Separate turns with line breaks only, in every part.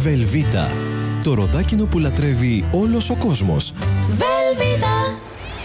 Velveeta. Το ροδάκινο που λατρεύει όλος ο κόσμος.
Velveeta.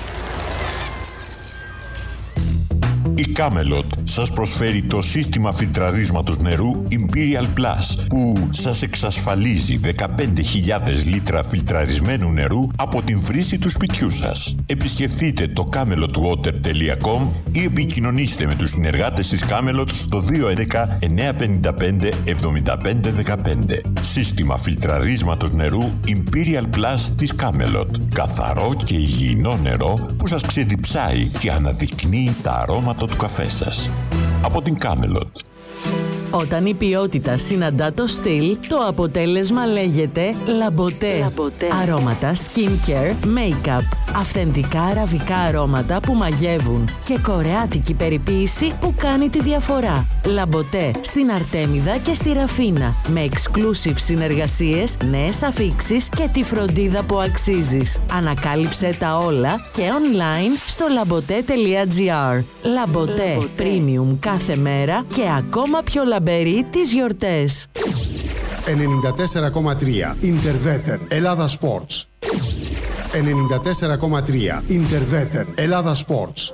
Η Camelot σας προσφέρει το σύστημα φιλτραρίσματος νερού Imperial Plus που σας εξασφαλίζει 15.000 λίτρα φιλτραρισμένου νερού από την βρύση του σπιτιού σας. Επισκεφτείτε το camelotwater.com ή επικοινωνήστε με τους συνεργάτες της Camelot στο 211 955 7515. Σύστημα φιλτραρίσματος νερού Imperial Plus της Camelot. Καθαρό και υγιεινό νερό που σας ξεδιψάει και αναδεικνύει τα αρώματα του καφέ σας. Από την Camelot.
Όταν η ποιότητα συναντά το στυλ, το αποτέλεσμα λέγεται Λαμποτέ. Αρώματα, skincare, make-up. Αυθεντικά αραβικά αρώματα που μαγεύουν και κορεάτικη περιποίηση που κάνει τη διαφορά. Λαμποτέ στην Αρτέμιδα και στη Ραφίνα. Με exclusive συνεργασίες, νέες αφίξεις και τη φροντίδα που αξίζεις. Ανακάλυψε τα όλα και online στο labote.gr. Λαμποτέ, premium κάθε μέρα και ακόμα πιο λαμπερή τις γιορτές.
94,3 Interveten Ελλάδα Sports. 94,3 Interveten Ελλάδα Sports.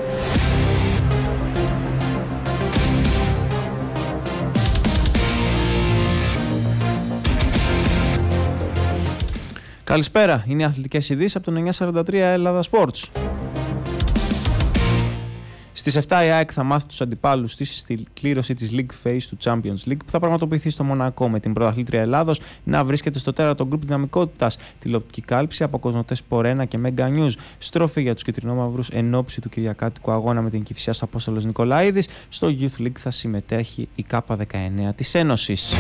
Καλησπέρα, είναι οι αθλητικές ειδήσεις από το 943 Ελλάδα Sports. Στις 7 η ΑΕΚ θα μάθει τους αντιπάλους της στη κλήρωση της League Phase του Champions League που θα πραγματοποιηθεί στο Μονακό με την πρωταθλήτρια Ελλάδος να βρίσκεται στο τέταρτο γκρουπ δυναμικότητας. Τηλεοπτική κάλυψη από Κοσμοτέ Sport 1 και Mega News. Στροφή για τους κυτρινόμαυρους εν ώψη του κυριακάτικου αγώνα με την Κηφισιάς Απόστολος Νικολαίδης. Στο Youth League θα συμμετέχει η K19 της Ένωσης.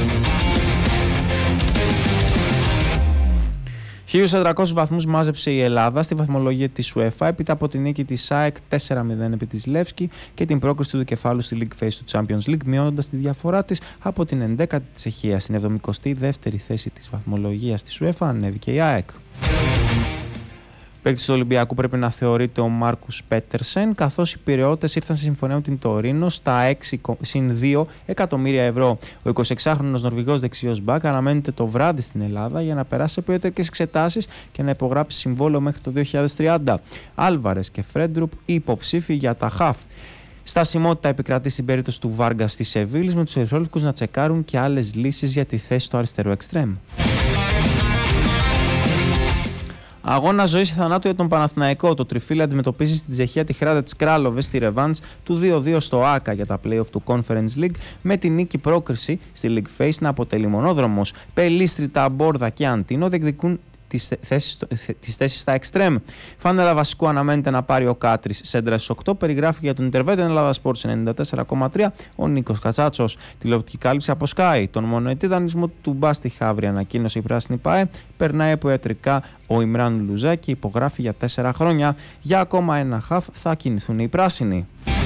1.400 βαθμούς μάζεψε η Ελλάδα στη βαθμολογία της UEFA έπειτα από την νίκη της ΑΕΚ 4-0 επί της Λεύσκη και την πρόκριση του δικεφάλου στη League Phase του Champions League, μειώνοντας τη διαφορά της από την 11η της Τσεχίας. Στην 72η θέση της βαθμολογίας της UEFA ανέβηκε η ΑΕΚ. Παίκτης του Ολυμπιακού πρέπει να θεωρείται ο Μάρκους Πέτερσεν, καθώς οι Πειραιώτες ήρθαν σε συμφωνία με την Τωρίνο στα 6,2 εκατομμύρια ευρώ. Ο 26χρονος Νορβηγός δεξιός μπακ αναμένεται το βράδυ στην Ελλάδα για να περάσει σε ποιοτικές εξετάσεις και να υπογράψει συμβόλαιο μέχρι το 2030. Άλβαρες και Φρέντρουπ υποψήφοι για τα χαφ. Στασιμότητα επικρατεί στην περίπτωση του Βάργκα στη Σεβίλη, με τους ερυθρόλευκους να τσεκάρουν και άλλες λύσεις για τη θέση του αριστερού εξτρέμ. Αγώνα ζωής ή θανάτου για τον Παναθηναϊκό. Το τριφύλι αντιμετωπίζει στην Τσεχία τη Χράτα της Κράλοβες στη ρεβάνς του 2-2 στο ΆΚΑ για τα play-off του Conference League, με την νίκη πρόκριση στη League Phase να αποτελεί μονόδρομος. Πελίστρι, Ταμπόρδα και Αντίνο διεκδικούν τις θέσεις στα εξτρέμ. Φάνελα βασικού αναμένεται να πάρει ο Κάτρης. Σέντρα στις 8 περιγράφει για τον Interveten Ελλάδα Sports 94,3 ο Νίκος Κατσάτσος. Τηλεοπτική κάλυψη από Sky. Τον μονοετή δανεισμό του Μπάστη Χαύρη ανακοίνωσε η Πράσινη ΠΑΕ. Περνάει από ιατρικά ο Ιμράν Λουζάκη, υπογράφει για 4 χρόνια. Για ακόμα ένα χαφ θα κινηθούν οι πράσινοι.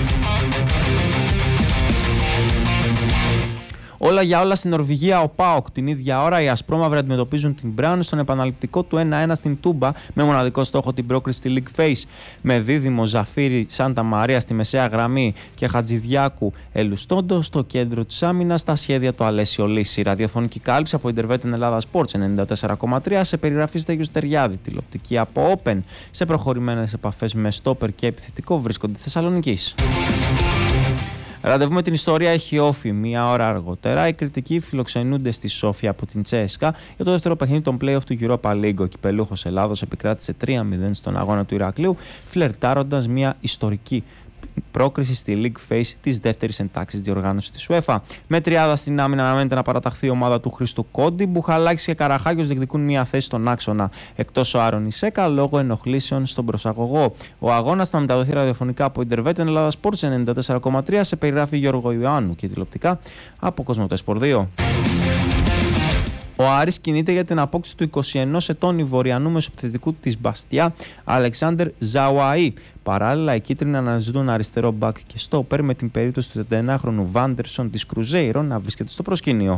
Όλα για όλα στην Νορβηγία, ο ΠΑΟΚ την ίδια ώρα. Οι ασπρόμαυροι αντιμετωπίζουν την Μπράουν στον επαναληπτικό του 1-1 στην Τούμπα, με μοναδικό στόχο την πρόκριση στη League Phase. Με δίδυμο Ζαφίρι Σάντα Μαρία στη μεσαία γραμμή και Χατζηδιάκου Ελουστόντο στο κέντρο της άμυνας, τα σχέδια του Αλέσιο Λύση. Ραδιοφωνική κάλυψη από Interveten Ελλάδα Sports 94,3 σε περιγραφή Στέγιου Στεριάδη. Τηλεοπτική από Open σε προχωρημένες επαφές με στόπερ και επιθετικό βρίσκονται Θεσσαλονικής. Ραντεβού με την ιστορία έχει όφη μία ώρα αργότερα. Οι κριτικοί φιλοξενούνται στη Σόφια από την Τσέσκα για το δεύτερο παιχνίδι των play-off του Europa League. Ο κυπελούχος Ελλάδος επικράτησε 3-0 στον αγώνα του Ηρακλείου, φλερτάροντας μία ιστορική πρόκριση στη League Phase της δεύτερης εντάξης διοργάνωσης της UEFA. Με τριάδα στην άμυνα αναμένεται να παραταχθεί η ομάδα του Χρήστου Κόντι. Μπουχαλάκης και Καραχάγιος διεκδικούν μία θέση στον άξονα, εκτός ο Άρον Ισέκα λόγω ενοχλήσεων στον προσαγωγό. Ο αγώνας θα μεταδοθεί ραδιοφωνικά από Interveten Ελλάδα Sports 94,3 σε περιγράφει Γιώργο Ιωάννου και τηλεοπτικά από Κοσμοτέ Sport 2. Ο Άρης κινείται για την απόκτηση του 21 ετών Ιβωριανού μεσοπιθετικού της Μπαστιά, Αλεξάνδερ Ζαουαΐ. Παράλληλα, οι κίτρινοι αναζητούν αριστερό μπακ και στόπερ, με την περίπτωση του 39χρονου Βάντερσον της Κρουζέιρο να βρίσκεται στο προσκήνιο.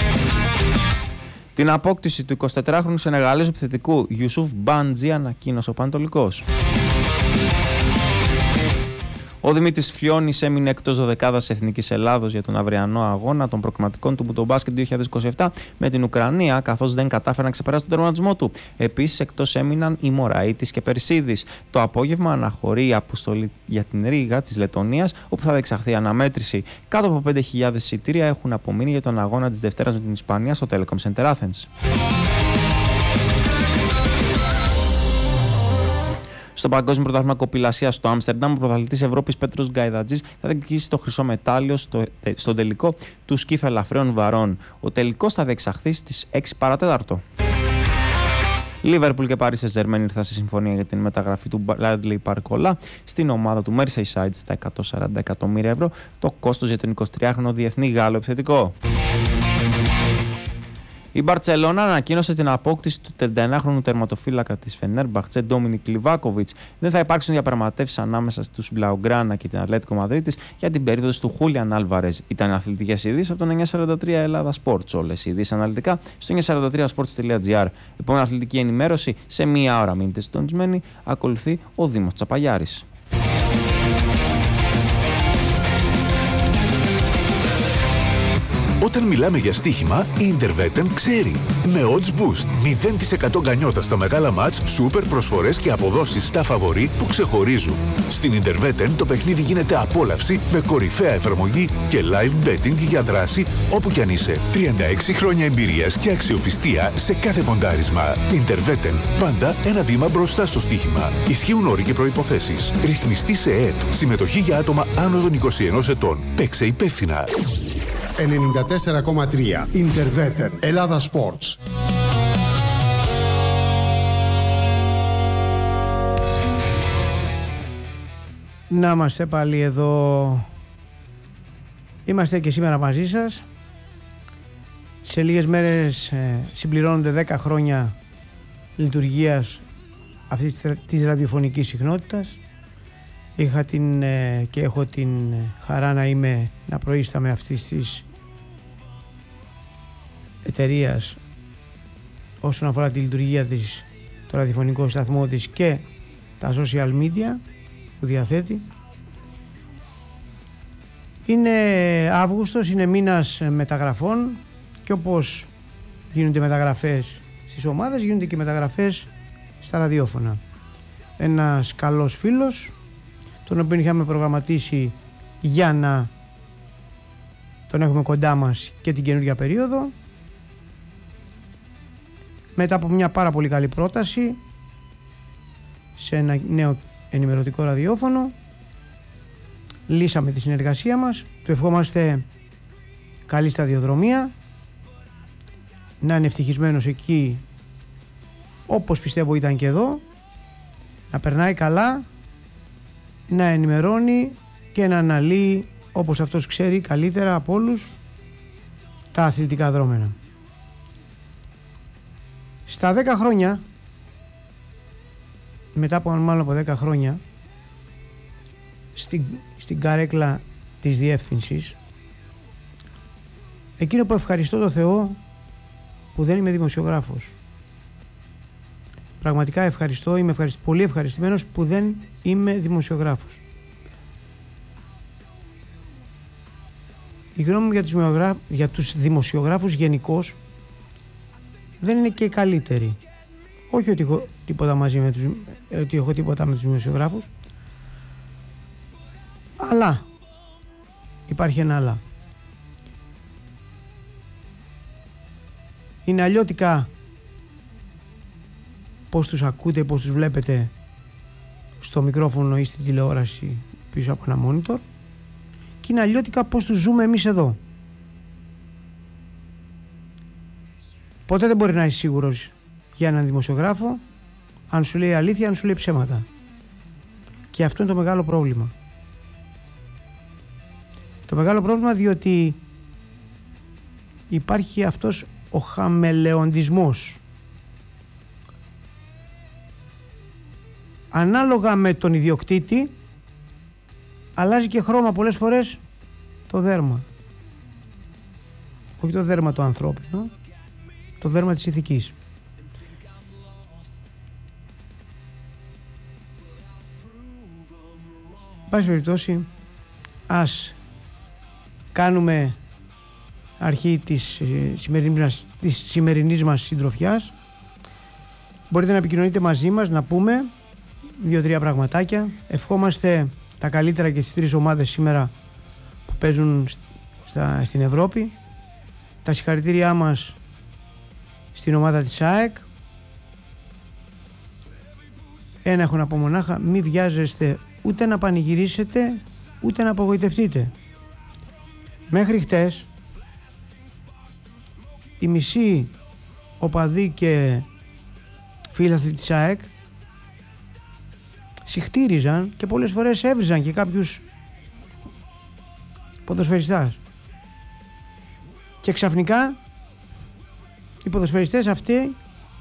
Την απόκτηση του 24χρονου Σενεγαλέζου επιθετικού Ιουσούφ Μπάντζη ανακοίνωσε ο Πανετολικός. Ο Δημήτρης Φλιώνης έμεινε εκτός δωδεκάδας Εθνικής Ελλάδος για τον αυριανό αγώνα των προκριματικών του Μπουτομπάσκετ 2027 με την Ουκρανία, καθώς δεν κατάφερε να ξεπεράσει τον τερματισμό του. Επίσης, εκτός έμειναν οι Μωραΐτης και Περσίδης. Το απόγευμα αναχωρεί η αποστολή για την Ρήγα της Λετωνίας, όπου θα διεξαχθεί αναμέτρηση. Κάτω από 5.000 εισιτήρια έχουν απομείνει για τον αγώνα της Δευτέρας με την Ισπανία στο Telecom Center Athens. Στο Παγκόσμιο Πρωτάθλημα Κοπηλασίας στο Άμστερνταμ, ο πρωταθλητής Ευρώπης Πέτρος Γκαϊδατζής θα διεκδικήσει το χρυσό μετάλλιο στον τελικό του σκιφ ελαφραίων βαρών. Ο τελικός θα διεξαχθεί στις 6 παρατέταρτο. Λίβερπουλ και Paris Saint-Germain ήρθαν σε συμφωνία για την μεταγραφή του Bradley Barcola στην ομάδα του Merseyside στα 140 εκατομμύρια ευρώ, το κόστος για τον 23χρονο διεθνή Γάλλο επιθετικό. Η Μπαρτσελώνα ανακοίνωσε την απόκτηση του 31χρονου τερματοφύλακα της Φενέρμπαχτσε, Ντόμινικ Λιβάκοβιτς. Δεν θα υπάρξουν διαπραγματεύσεις ανάμεσα στους Μπλαουγκράνα και την Ατλέτικο Μαδρίτης για την περίπτωση του Χούλιαν Άλβαρες. Ήταν αθλητικές ειδήσεις από το 943 Ελλάδα Sports. Όλες οι ειδήσεις αναλυτικά στο 943sports.gr. Επόμενη αθλητική ενημέρωση σε μία ώρα. Μείνετε συντονισμένοι. Ακολουθεί ο Δήμος Τσαπαγιάρης.
Όταν μιλάμε για στοίχημα, η Interveten ξέρει. Με odds boost, 0% γκανιότα στα μεγάλα μάτς, σούπερ προσφορές και αποδόσεις στα φαβορί που ξεχωρίζουν. Στην Interveten το παιχνίδι γίνεται απόλαυση με κορυφαία εφαρμογή και live betting για δράση όπου κι αν είσαι. 36 χρόνια εμπειρίας και αξιοπιστία σε κάθε ποντάρισμα. Interveten, πάντα ένα βήμα μπροστά στο στοίχημα. Ισχύουν όροι και προϋποθέσεις. Ρυθμιστή σε ΕΕΠ. Συμμετοχή για άτομα άνω των 21 ετών. Παίξε υπεύθυνα.
94,3 Interveten Ελλάδα Sports.
Να είμαστε πάλι εδώ. Είμαστε και σήμερα μαζί σας. Σε λίγες μέρες συμπληρώνονται 10 χρόνια λειτουργίας αυτής της ραδιοφωνικής συχνότητας. Είχα και έχω την χαρά να προείσταμαι αυτής της εταιρείας όσον αφορά τη λειτουργία της, το ραδιοφωνικό σταθμό της και τα social media που διαθέτει. Είναι Αύγουστος, είναι μήνας μεταγραφών και όπως γίνονται μεταγραφές στις ομάδες γίνονται και μεταγραφές στα ραδιόφωνα. Ένας καλός φίλος, τον οποίο είχαμε προγραμματίσει για να τον έχουμε κοντά μας και την καινούργια περίοδο, μετά από μια πάρα πολύ καλή πρόταση σε ένα νέο ενημερωτικό ραδιόφωνο, λύσαμε τη συνεργασία μας. Του ευχόμαστε καλή σταδιοδρομία, να είναι ευτυχισμένος εκεί όπως πιστεύω ήταν και εδώ, να περνάει καλά, να ενημερώνει και να αναλύει όπως αυτός ξέρει καλύτερα από όλους τα αθλητικά δρόμενα. Στα 10 χρόνια, μετά από μάλλον από 10 χρόνια, στην καρέκλα της διεύθυνσης, εκείνο που ευχαριστώ το Θεό που δεν είμαι δημοσιογράφος. Πραγματικά ευχαριστώ, είμαι πολύ ευχαριστημένος που δεν είμαι δημοσιογράφος. Η γνώμη μου για τους δημοσιογράφους γενικώς δεν είναι και καλύτερη. Όχι ότι έχω τίποτα με τους δημοσιογράφους, αλλά υπάρχει ένα αλλά. Είναι αλλιώτικα πώς τους ακούτε, πώς τους βλέπετε στο μικρόφωνο ή στη τηλεόραση πίσω από ένα monitor, και είναι αλλιώτικα πώς τους ζούμε εμείς εδώ. Ποτέ δεν μπορεί να είσαι σίγουρος για έναν δημοσιογράφο αν σου λέει αλήθεια, αν σου λέει ψέματα. Και αυτό είναι το μεγάλο πρόβλημα. Το μεγάλο πρόβλημα διότι υπάρχει αυτός ο χαμελεοντισμός. Ανάλογα με τον ιδιοκτήτη αλλάζει και χρώμα πολλές φορές το δέρμα. Όχι το δέρμα το ανθρώπινο, το δέρμα της ηθικής. πάση περιπτώσει, ας κάνουμε αρχή της σημερινής μας συντροφιάς. Μπορείτε να επικοινωνείτε μαζί μας, να πούμε 2-3 πραγματάκια. Ευχόμαστε τα καλύτερα και στις 3 ομάδες σήμερα που παίζουν στην Ευρώπη. Τα συγχαρητήριά μας στην ομάδα της ΑΕΚ. Ένα έχω να πω μονάχα: μη βιάζεστε ούτε να πανηγυρίσετε ούτε να απογοητευτείτε. Μέχρι χτες οι μισοί οπαδοί και φίλαθλοι της ΑΕΚ συχτήριζαν και πολλές φορές έβριζαν και κάποιους ποδοσφαιριστάς. Και ξαφνικά οι ποδοσφαιριστές αυτοί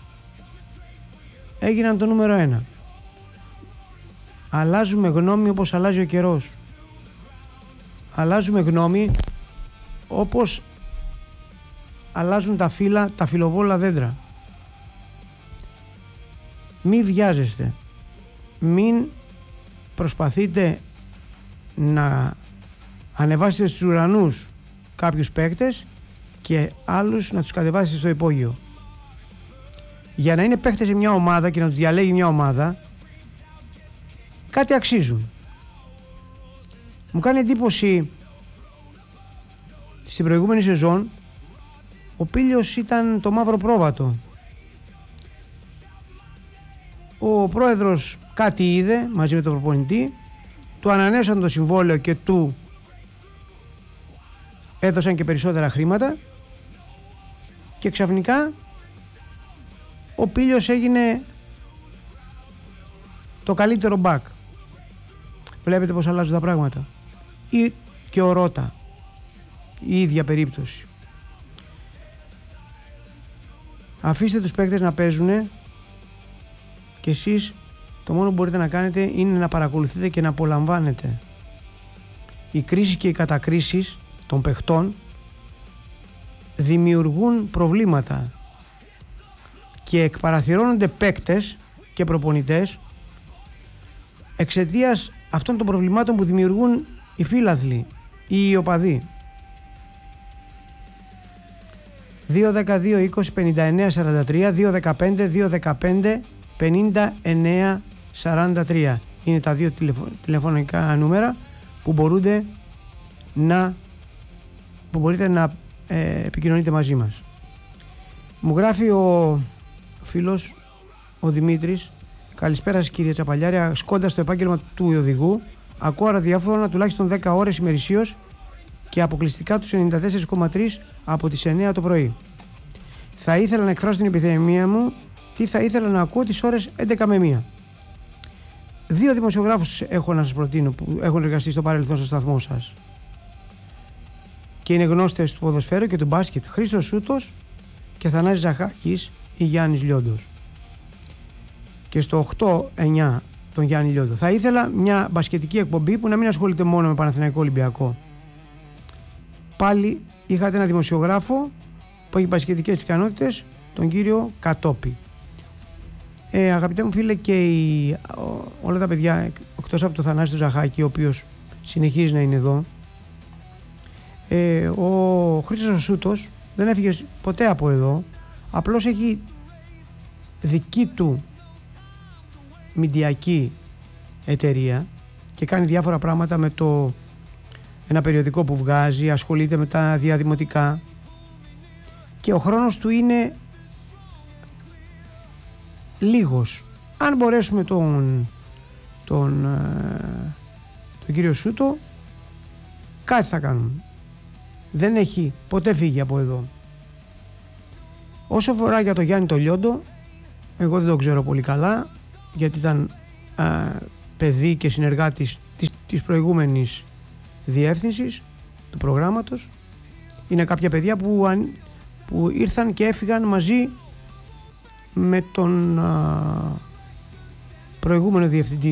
έγιναν το νούμερο 1. Αλλάζουμε γνώμη όπως αλλάζει ο καιρός. Αλλάζουμε γνώμη όπως αλλάζουν τα φύλλα, τα φιλοβόλα δέντρα. Μη βιάζεστε. Μην προσπαθείτε να ανεβάσετε στους ουρανούς κάποιους παίκτες και άλλους να τους κατεβάσετε στο υπόγειο. Για να είναι παίκτες σε μια ομάδα και να τους διαλέγει μια ομάδα, κάτι αξίζουν. Μου κάνει εντύπωση στην προηγούμενη σεζόν ο Πήλιος ήταν το μαύρο πρόβατο. Ο πρόεδρος κάτι είδε μαζί με τον προπονητή, του ανανέσαν το συμβόλαιο και του έδωσαν και περισσότερα χρήματα και ξαφνικά ο Πήλιος έγινε το καλύτερο μπακ. Βλέπετε πως αλλάζουν τα πράγματα. Ή και ο Ρώτα, η ίδια περίπτωση. Αφήστε τους παίκτες να παίζουν και εσείς το μόνο που μπορείτε να κάνετε είναι να παρακολουθείτε και να απολαμβάνετε. Οι κρίσεις και οι κατακρίσεις των παιχτών δημιουργούν προβλήματα και εκπαραθυρώνονται παίκτες και προπονητές εξαιτίας αυτών των προβλημάτων που δημιουργούν οι φίλαθλοι ή οι οπαδοί. 2-12-20-59-43, 2-15-2-15-59-43 είναι τα δύο τηλεφωνικά νούμερα που μπορείτε να επικοινωνείτε μαζί μας. Μου γράφει ο φίλος ο Δημήτρης: καλησπέρα σας κύριε Τσαπαλιάρη, ασκώντας το επάγγελμα του οδηγού ακούω ραδιόφωνα τουλάχιστον 10 ώρες ημερησίως και αποκλειστικά τους 94,3 από τις 9 το πρωί. Θα ήθελα να εκφράσω την επιθυμία μου τι θα ήθελα να ακούω τις ώρες 11 με 1. 2 δημοσιογράφους έχω να σας προτείνω που έχουν εργαστεί στο παρελθόν στο σταθμό σας και είναι γνώστες του ποδοσφαίρου και του μπάσκετ: Χρήστος Σούτος και Θανάσης Ζαχάκης ή Γιάννης Λιόντος. Και στο 8-9 τον Γιάννη Λιόντο. Θα ήθελα μια μπασκετική εκπομπή που να μην ασχολείται μόνο με Παναθηναϊκό Ολυμπιακό. Πάλι είχατε ένα δημοσιογράφο που έχει μπασκετικές ικανότητες, τον κύριο Κατόπη. Αγαπητέ μου φίλε, και όλα τα παιδιά εκτός από το Θανάση του Ζαχάκη, ο οποίος συνεχίζει να είναι εδώ, ο Χρήστος Σούτος δεν έφυγε ποτέ από εδώ, απλώς έχει δική του μηντιακή εταιρεία και κάνει διάφορα πράγματα με ένα περιοδικό που βγάζει, ασχολείται με τα διαδημοτικά και ο χρόνος του είναι λίγος. Αν μπορέσουμε τον κύριο Σούτο, κάτι θα κάνουμε. Δεν έχει ποτέ φύγει από εδώ. Όσο φορά για το Γιάννη το Λιόντο, εγώ δεν το ξέρω πολύ καλά, γιατί ήταν παιδί και συνεργάτης της προηγούμενης διεύθυνσης του προγράμματος. Είναι κάποια παιδιά που ήρθαν και έφυγαν μαζί με τον προηγούμενο διευθυντή